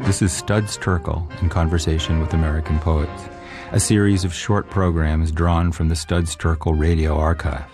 This is Studs Terkel in Conversation with American Poets, a series of short programs drawn from the Studs Terkel radio archive.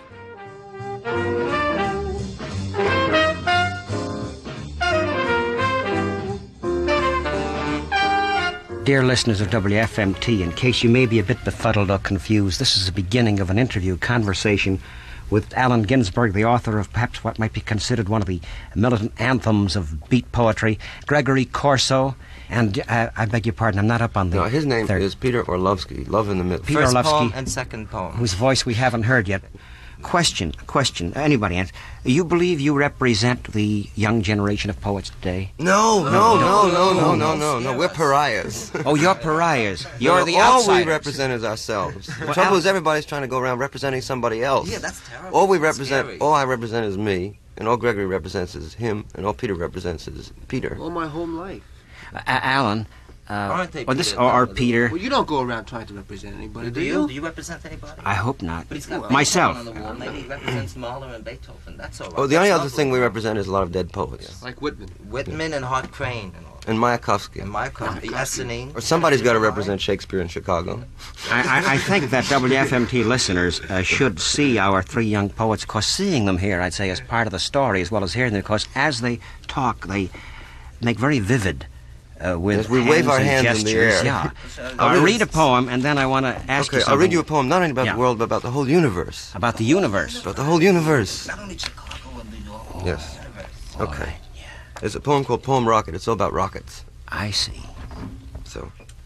Dear listeners of WFMT, in case you may be a bit befuddled or confused, this is the beginning of an interview conversation with Allen Ginsberg, the author of perhaps what might be considered one of the militant anthems of beat poetry, Gregory Corso, and I beg your pardon, I'm not up on the... No, his name is Peter Orlovsky, Love in the Middle. Peter First Orlovsky, poem and second poem. whose voice we haven't heard yet. Question, anybody answer. You believe you represent the young generation of poets today? No, we're pariahs. Oh, you're pariahs. You're the all outsiders. we represent is ourselves. The trouble is everybody's trying to go around representing somebody else. Yeah, that's terrible. All I represent is me, and all Gregory represents is him, and all Peter represents is Peter. All my home life. Alan, Aren't they or Peter? Peter. Well, you don't go around trying to represent anybody, do you? Do you represent anybody? I hope not. But he's got Myself. Beethoven on the wall. Maybe he represents Mahler and Beethoven. That's all right. Oh, the only That's other thing we represent is a lot of dead poets. Like Whitman. Whitman and Hart Crane and all. And Mayakovsky. And Mayakovsky. Yesenin. Or somebody's got to represent Shakespeare in Chicago. I think that WFMT listeners should see our three young poets, because seeing them here, I'd say, is part of the story as well as hearing them, because as they talk, they make very vivid with Yes, we wave our and hands gestures. in the air. Yeah. I'll read a poem, and then I want to ask you Okay, something. I'll read you a poem not only about Yeah. the world, but about the whole universe. About the universe. About the whole universe. Not only Chicago and New York. Yes. All Okay. right, yeah. There's a poem called Poem Rocket. It's all about rockets. I see. So,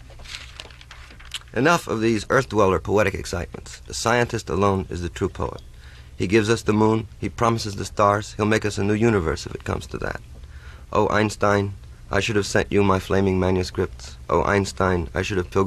enough of these earth-dweller poetic excitements. The scientist alone is the true poet. He gives us the moon, he promises the stars, he'll make us a new universe if it comes to that. Oh, Einstein, I should have sent you my flaming manuscripts. Oh, Einstein, I should have pilgrimed